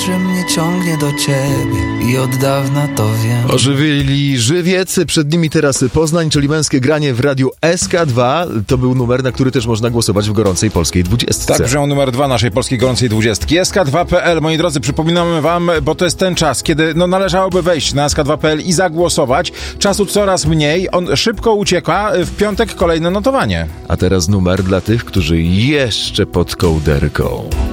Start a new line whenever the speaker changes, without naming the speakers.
że mnie ciągnie do ciebie i od dawna to wiem.
Ożywili Żywiec, przed nimi teraz Poznań, czyli męskie granie w radiu SK2. To był numer, na który też można głosować w gorącej polskiej 20.
Tak, brzmiał numer 2 naszej polskiej gorącej 20. SK2.pl, moi drodzy, przypominamy wam, bo to jest ten czas, kiedy należałoby wejść na SK2.pl i zagłosować. Czasu coraz mniej, on szybko ucieka, w piątek kolejne notowanie.
A teraz numer dla tych, którzy jeszcze pod kołderką.